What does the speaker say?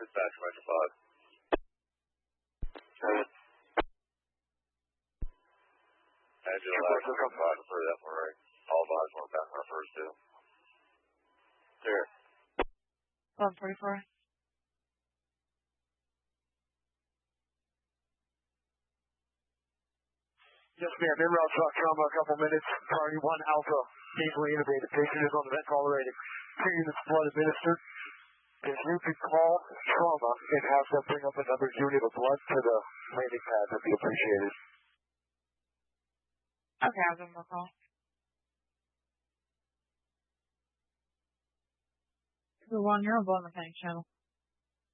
dispatch Metro 5. Engine left, come 5 for that one, right? All bodies went back on first, too. There. 144. Yes, ma'am. En route truck trauma, a couple minutes. Priority 1 Alpha, easily intubated. Patient is on the vent tolerated. 2 units blood administered. If you could call trauma and have them bring up another unit of blood to the landing pad, that'd be appreciated. Okay, I'll give them a call. The one, you're on Blood Mechanic channel.